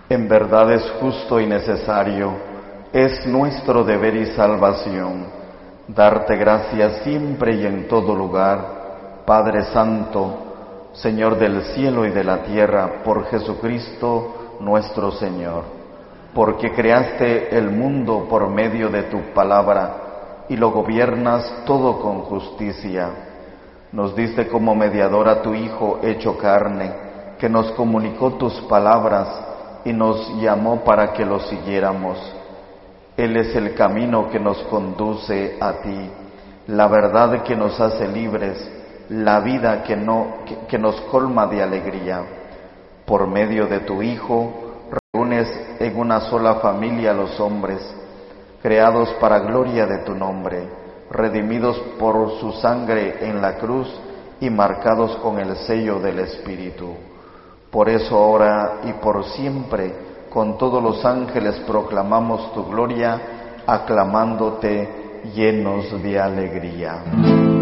En verdad es justo y necesario, es nuestro deber y salvación, darte gracias siempre y en todo lugar, Padre Santo, Señor del cielo y de la tierra, por Jesucristo nuestro Señor, porque creaste el mundo por medio de tu palabra y lo gobiernas todo con justicia. Nos diste como mediador a tu Hijo hecho carne, que nos comunicó tus palabras y nos llamó para que lo siguiéramos. Él es el camino que nos conduce a ti, la verdad que nos hace libres, la vida que nos colma de alegría. Por medio de tu Hijo, reúnes en una sola familia a los hombres, creados para gloria de tu nombre, redimidos por su sangre en la cruz y marcados con el sello del Espíritu. Por eso ahora y por siempre, con todos los ángeles proclamamos tu gloria, aclamándote llenos de alegría.